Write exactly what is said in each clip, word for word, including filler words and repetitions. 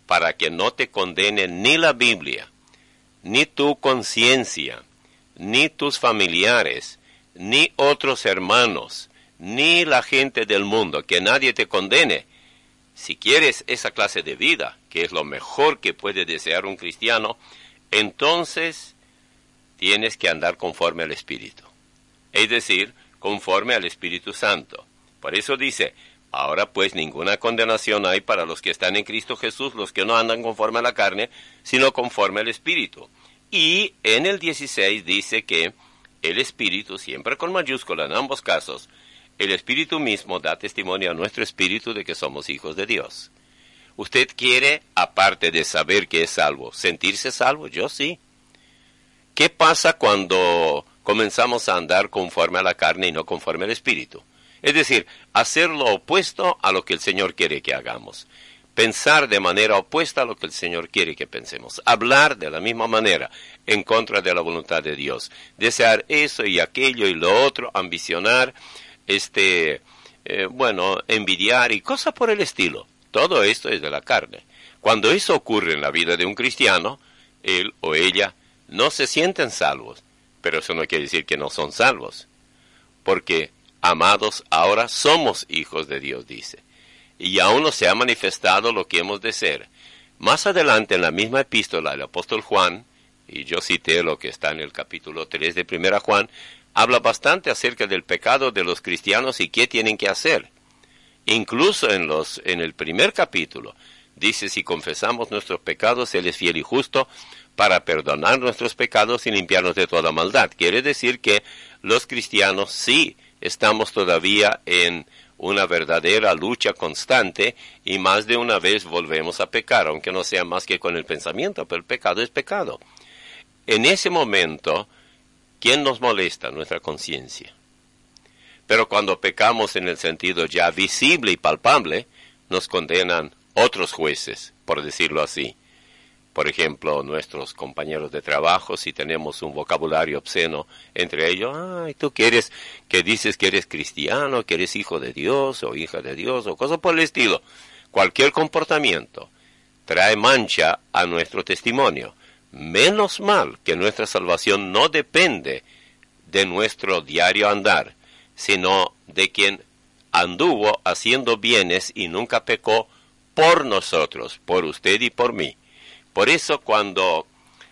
para que no te condene ni la Biblia, ni tu conciencia, ni tus familiares, ni otros hermanos, ni la gente del mundo, que nadie te condene. Si quieres esa clase de vida, que es lo mejor que puede desear un cristiano, entonces tienes que andar conforme al Espíritu. Es decir, conforme al Espíritu Santo. Por eso dice, ahora pues ninguna condenación hay para los que están en Cristo Jesús, los que no andan conforme a la carne, sino conforme al Espíritu. Y en el dieciséis dice que el Espíritu, siempre con mayúscula en ambos casos, el Espíritu mismo da testimonio a nuestro espíritu de que somos hijos de Dios. ¿Usted quiere, aparte de saber que es salvo, sentirse salvo? Yo sí. ¿Qué pasa cuando comenzamos a andar conforme a la carne y no conforme al Espíritu? Es decir, hacer lo opuesto a lo que el Señor quiere que hagamos. Pensar de manera opuesta a lo que el Señor quiere que pensemos. Hablar de la misma manera, en contra de la voluntad de Dios. Desear eso y aquello y lo otro, ambicionar, este, eh, bueno, envidiar y cosas por el estilo. Todo esto es de la carne. Cuando eso ocurre en la vida de un cristiano, él o ella no se sienten salvos. Pero eso no quiere decir que no son salvos. Porque, amados, ahora somos hijos de Dios, dice. Y aún no se ha manifestado lo que hemos de ser. Más adelante en la misma epístola del apóstol Juan, y yo cité lo que está en el capítulo tres de Primera Juan, habla bastante acerca del pecado de los cristianos y qué tienen que hacer. Incluso en, los, en el primer capítulo, dice, si confesamos nuestros pecados, Él es fiel y justo para perdonar nuestros pecados y limpiarnos de toda maldad. Quiere decir que los cristianos sí estamos todavía en una verdadera lucha constante y más de una vez volvemos a pecar, aunque no sea más que con el pensamiento, pero el pecado es pecado. En ese momento, ¿quién nos molesta? Nuestra conciencia. Pero cuando pecamos en el sentido ya visible y palpable, nos condenan otros jueces, por decirlo así. Por ejemplo, nuestros compañeros de trabajo, si tenemos un vocabulario obsceno entre ellos, ay, tú que eres, que dices que eres cristiano, que eres hijo de Dios o hija de Dios o cosas por el estilo. Cualquier comportamiento trae mancha a nuestro testimonio. Menos mal que nuestra salvación no depende de nuestro diario andar, sino de quien anduvo haciendo bienes y nunca pecó por nosotros, por usted y por mí. Por eso cuando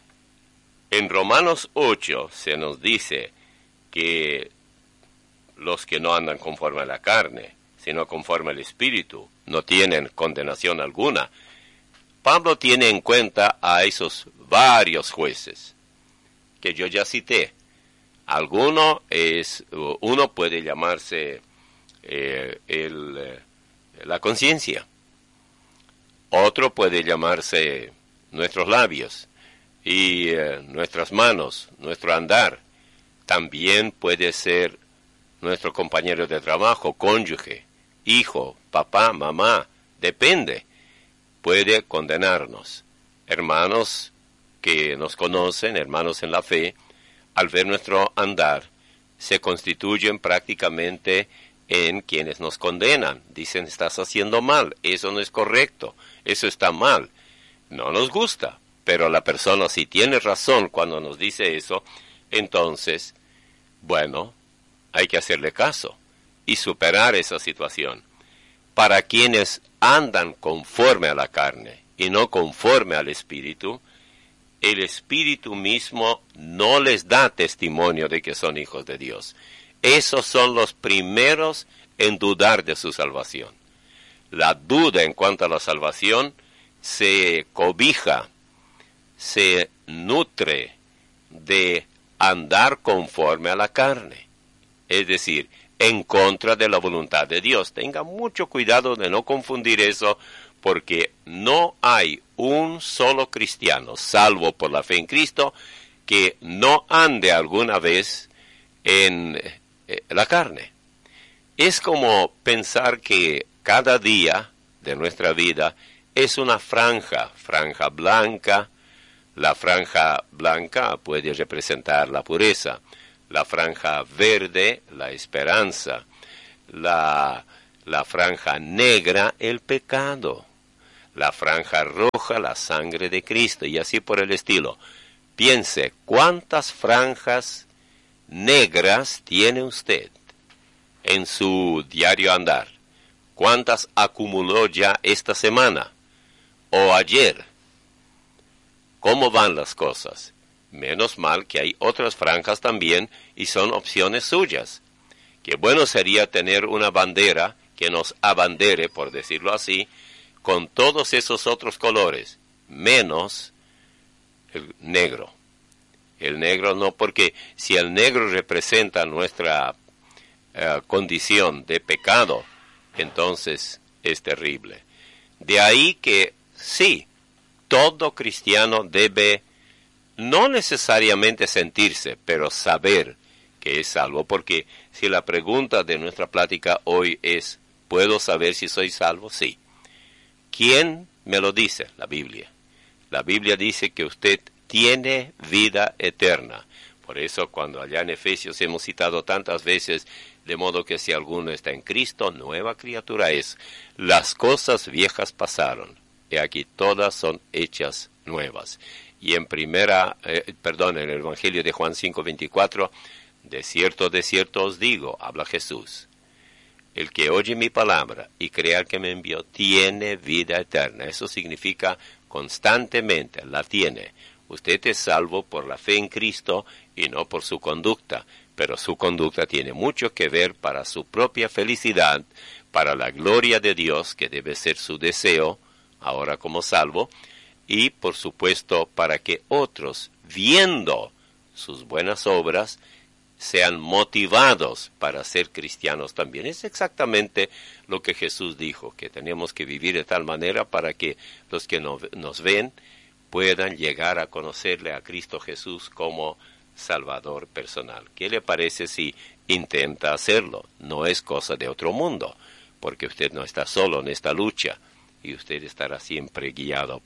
en Romanos ocho se nos dice que los que no andan conforme a la carne, sino conforme al Espíritu, no tienen condenación alguna, Pablo tiene en cuenta a esos varios jueces que yo ya cité. Alguno es, uno puede llamarse eh, el, eh, la conciencia, otro puede llamarse nuestros labios y eh, nuestras manos, nuestro andar. También puede ser nuestro compañero de trabajo, cónyuge, hijo, papá, mamá, depende. Puede condenarnos. Hermanos que nos conocen, hermanos en la fe, al ver nuestro andar, se constituyen prácticamente en quienes nos condenan. Dicen, estás haciendo mal, eso no es correcto, eso está mal. No nos gusta, pero la persona si tiene razón cuando nos dice eso, entonces, bueno, hay que hacerle caso y superar esa situación. Para quienes andan conforme a la carne y no conforme al Espíritu, el Espíritu mismo no les da testimonio de que son hijos de Dios. Esos son los primeros en dudar de su salvación. La duda en cuanto a la salvación se cobija, se nutre de andar conforme a la carne, es decir, en contra de la voluntad de Dios. Tenga mucho cuidado de no confundir eso, porque no hay un solo cristiano, salvo por la fe en Cristo, que no ande alguna vez en eh, la carne. Es como pensar que cada día de nuestra vida es una franja, franja blanca. La franja blanca puede representar la pureza, la franja verde, la esperanza, la, la franja negra, el pecado, la franja roja, la sangre de Cristo, y así por el estilo. Piense, ¿cuántas franjas negras tiene usted en su diario andar? ¿Cuántas acumuló ya esta semana o ayer? ¿Cómo van las cosas? Menos mal que hay otras franjas también y son opciones suyas. Qué bueno sería tener una bandera que nos abandere, por decirlo así, con todos esos otros colores, menos el negro. El negro no, porque si el negro representa nuestra uh, condición de pecado, entonces es terrible. De ahí que sí, todo cristiano debe no necesariamente sentirse, pero saber que es salvo, porque si la pregunta de nuestra plática hoy es, ¿puedo saber si soy salvo? Sí. ¿Quién me lo dice? La Biblia. La Biblia dice que usted tiene vida eterna. Por eso cuando allá en Efesios hemos citado tantas veces, de modo que si alguno está en Cristo, nueva criatura es. Las cosas viejas pasaron, y aquí todas son hechas nuevas. Y en primera, eh, perdón, en el Evangelio de Juan cinco veinticuatro, de cierto, de cierto os digo, habla Jesús, el que oye mi palabra y crea al que me envió, tiene vida eterna. Eso significa constantemente, la tiene. Usted es salvo por la fe en Cristo y no por su conducta, pero su conducta tiene mucho que ver para su propia felicidad, para la gloria de Dios, que debe ser su deseo, ahora como salvo, y por supuesto para que otros, viendo sus buenas obras, sean motivados para ser cristianos también. Es exactamente lo que Jesús dijo, que tenemos que vivir de tal manera para que los que no, nos ven puedan llegar a conocerle a Cristo Jesús como Salvador personal. ¿Qué le parece si intenta hacerlo? No es cosa de otro mundo, porque usted no está solo en esta lucha y usted estará siempre guiado